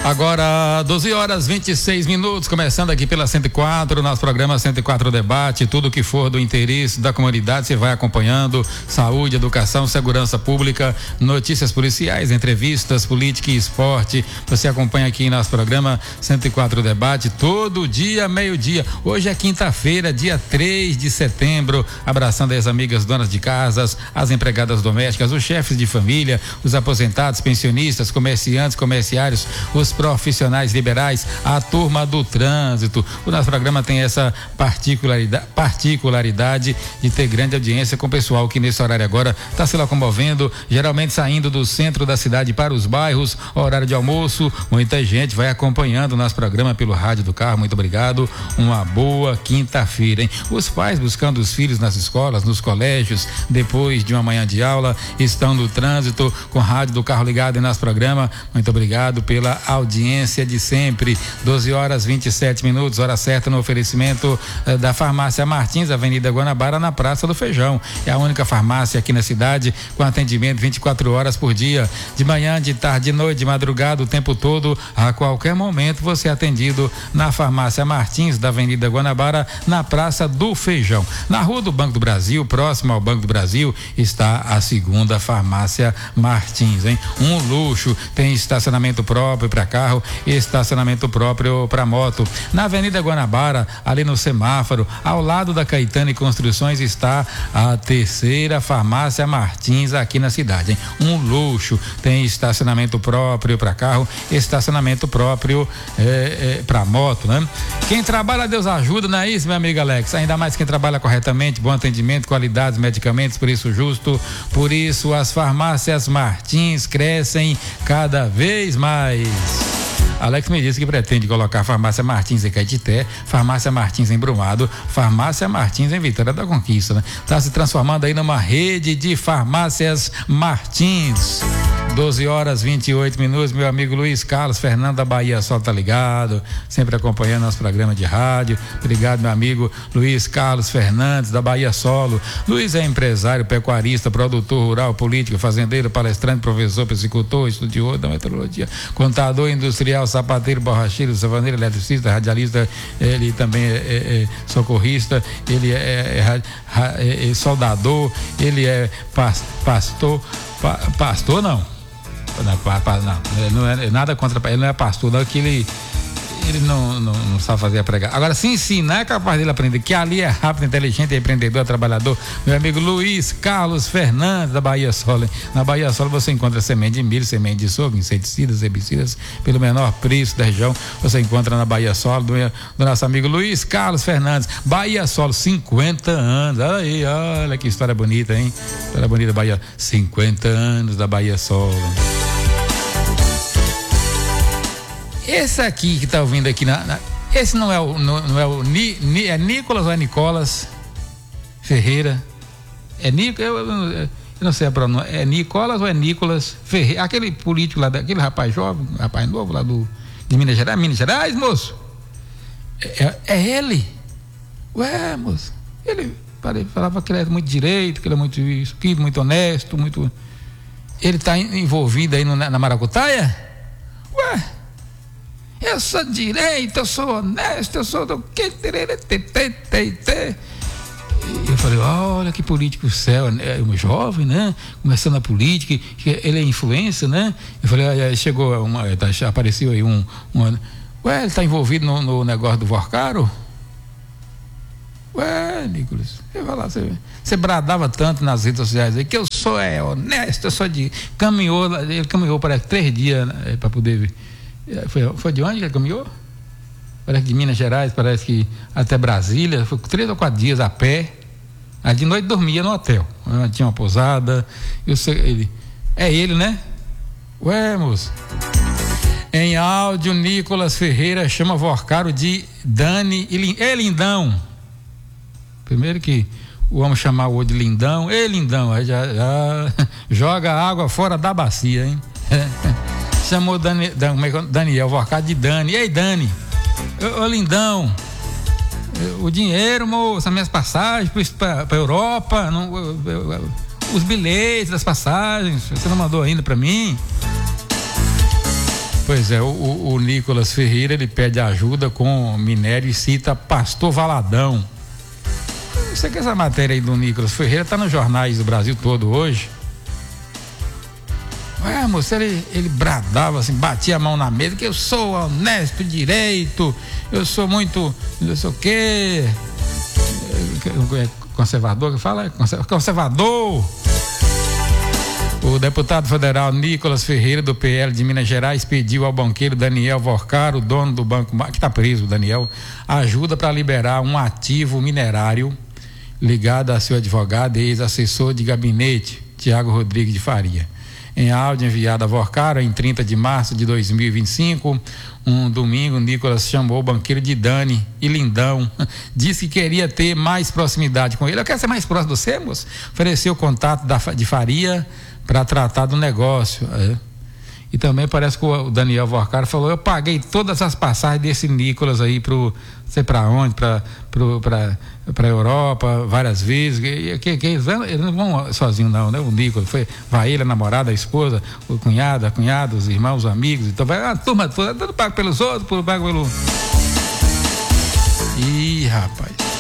Agora 12h26, começando aqui pela 104, nosso programa 104 Debate, tudo que for do interesse da comunidade, você vai acompanhando: saúde, educação, segurança pública, notícias policiais, entrevistas, política e esporte. Você acompanha aqui em nosso programa 104 Debate, todo dia, meio-dia. Hoje é quinta-feira, dia 3 de setembro, abraçando as amigas donas de casas, as empregadas domésticas, os chefes de família, os aposentados, pensionistas, comerciantes, comerciários, os profissionais liberais, a turma do trânsito. O nosso programa tem essa particularidade de ter grande audiência com o pessoal que nesse horário agora está se locomovendo, geralmente saindo do centro da cidade para os bairros, horário de almoço. Muita gente vai acompanhando o nosso programa pelo rádio do carro. Muito obrigado, uma boa quinta-feira, hein? Os pais buscando os filhos nas escolas, nos colégios, depois de uma manhã de aula, estão no trânsito com o rádio do carro ligado em nosso programa. Muito obrigado pela audiência de sempre. 12h27, hora certa no oferecimento da Farmácia Martins, Avenida Guanabara, na Praça do Feijão. É a única farmácia aqui na cidade com atendimento 24 horas por dia, de manhã, de tarde, de noite, de madrugada, o tempo todo. A qualquer momento você é atendido na Farmácia Martins, da Avenida Guanabara, na Praça do Feijão. Na Rua do Banco do Brasil, próximo ao Banco do Brasil, está a segunda Farmácia Martins, hein? Um luxo, tem estacionamento próprio para carro e estacionamento próprio para moto. Na Avenida Guanabara, ali no semáforo, ao lado da Caetano e Construções, está a terceira Farmácia Martins aqui na cidade, hein? Um luxo, tem estacionamento próprio para carro, estacionamento próprio para moto, né? Quem trabalha, Deus ajuda, não é isso, meu amigo Alex? Ainda mais quem trabalha corretamente, bom atendimento, qualidades, medicamentos, preço justo. Por isso as farmácias Martins crescem cada vez mais. Alex me disse que pretende colocar a Farmácia Martins em Caetité, Farmácia Martins em Brumado, Farmácia Martins em Vitória da Conquista, né? Tá se transformando aí numa rede de farmácias Martins. 12h28, meu amigo Luiz Carlos Fernando da Bahia Sol tá ligado, sempre acompanhando nosso programa de rádio. Obrigado, meu amigo Luiz Carlos Fernandes da Bahia Solo. Luiz é empresário, pecuarista, produtor rural, político, fazendeiro, palestrante, professor, psicultor, estudioso da meteorologia, contador industrial, sapateiro, borracheiro, savaneiro, eletricista, radialista. Ele também é socorrista, ele é soldador, ele é pastor não é nada contra ele, não é pastor, não, que ele não sabe fazer a pregar. Agora, se ensinar, é capaz dele aprender, que ali é rápido, inteligente, empreendedor, trabalhador. Meu amigo Luiz Carlos Fernandes da Bahia Solo. Na Bahia Solo você encontra semente de milho, semente de sorgo, inseticidas, herbicidas, pelo menor preço da região. Você encontra na Bahia Solo do nosso amigo Luiz Carlos Fernandes. Bahia Solo, 50 anos. Aí, olha que história bonita, hein? História bonita, Bahia. 50 anos da Bahia Solo. Esse aqui que tá ouvindo aqui esse não é o é Nicolas ou é Nicolas Ferreira? É eu não sei a pronúncia. É Nicolas ou é Nicolas Ferreira? Aquele político lá, aquele rapaz jovem, rapaz novo lá de Minas Gerais, moço. É ele. Ué, moço. Ele falava que ele é muito direito, que ele é muito esquivo, muito honesto, muito. Ele tá envolvido aí na maracutaia? Ué. Eu sou direito, eu sou honesto, eu sou do que. Eu falei, olha que político céu, é um jovem, né? Começando a política, ele é influência, né? Eu falei, aí chegou apareceu aí ué, ele está envolvido no negócio do Vorcaro? Ué, Nicolas, você bradava tanto nas redes sociais aí que eu sou honesto, eu sou de. Ele caminhou parece 3 dias, né, para poder ver. Foi de onde que ele caminhou? Parece que de Minas Gerais, parece que até Brasília, foi 3 ou 4 dias a pé. Aí de noite dormia no hotel, tinha uma pousada. É ele, né? Ué, moço. Em áudio, Nicolas Ferreira chama Vorcaro de Dani e Lindão. Primeiro que o homem chamar o outro de Lindão, Lindão, aí já joga a água fora da bacia, hein? Chamou Daniel Vorcaro de Dani. Ei, Dani, ô Lindão, o dinheiro, moço, as minhas passagens para Europa, os bilhetes das passagens, você não mandou ainda para mim? Pois é, o Nicolas Ferreira, ele pede ajuda com minério e cita Pastor Valadão. Não sei que essa matéria aí do Nicolas Ferreira tá nos jornais do Brasil todo hoje. Moço, ele bradava assim, batia a mão na mesa, que eu sou honesto, direito, eu sou muito, não sei o quê, conservador, que fala? Conservador. O deputado federal Nicolas Ferreira, do PL de Minas Gerais, pediu ao banqueiro Daniel Vorcaro, dono do banco, que está preso, Daniel, ajuda para liberar um ativo minerário ligado a seu advogado e ex-assessor de gabinete, Tiago Rodrigues de Faria. Em áudio enviado a Vorcaro em 30 de março de 2025, um domingo, Nicolas chamou o banqueiro de Dani e Lindão, disse que queria ter mais proximidade com ele. Eu quero ser mais próximo do você, moço. Ofereceu o contato de Faria para tratar do negócio. E também parece que o Daniel Vorcaro falou: eu paguei todas as passagens desse Nicolas aí não sei para onde, para Europa várias vezes. Eles não vão sozinho não, né? O Nicolas vai ele, a namorada, a esposa, o cunhado, a cunhada, os irmãos, os amigos. Então vai a turma toda, tudo pago pelos outros, pago pelo. Ih, rapaz.